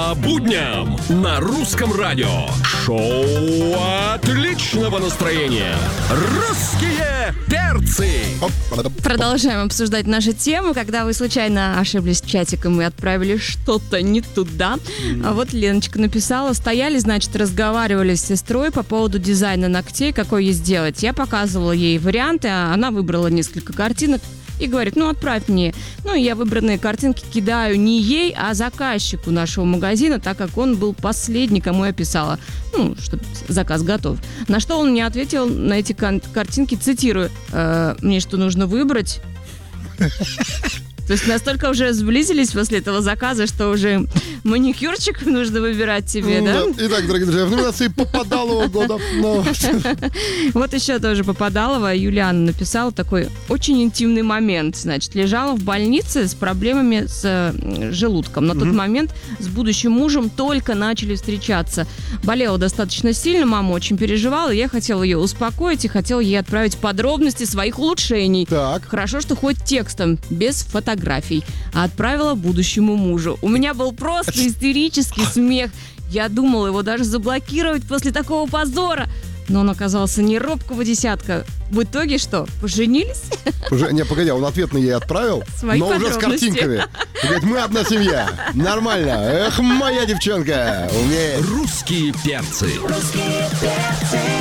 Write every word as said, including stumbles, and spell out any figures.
По будням на русском радио. Шоу отличного настроения. Русские перцы. Продолжаем обсуждать нашу тему. Когда вы случайно ошиблись чатиком и отправили что-то не туда. А вот Леночка написала: стояли, значит, разговаривали с сестрой по поводу дизайна ногтей, какой ей сделать. Я показывала ей варианты, а она выбрала несколько картинок и говорит: ну, отправь мне. Ну, и я выбранные картинки кидаю не ей, а заказчику нашего магазина, так как он был последний, кому я писала, ну, что заказ готов. На что он мне ответил на эти кон- картинки, цитирую: «Э, мне что, нужно выбрать?» То есть настолько уже сблизились после этого заказа, что уже маникюрчик нужно выбирать тебе, да? Да. Итак, дорогие друзья, в номинации Попадалова года. Ну. Вот еще тоже Попадалова. Юлиана написала такой очень интимный момент. Значит, лежала в больнице с проблемами с э, желудком. На тот Мгм. момент с будущим мужем только начали встречаться. Болела достаточно сильно, мама очень переживала. Я хотела ее успокоить и хотела ей отправить подробности своих улучшений. Так. Хорошо, что хоть текстом, без фотографий. А отправила будущему мужу. У меня был просто истерический смех. Я думала его даже заблокировать после такого позора. Но он оказался не робкого десятка. В итоге что, поженились? Уже, не, погоди, он ответный ей отправил, Свои но уже с подробности. картинками. И говорит, мы одна семья. Нормально. Эх, моя девчонка умеет. Русские перцы. Русские перцы.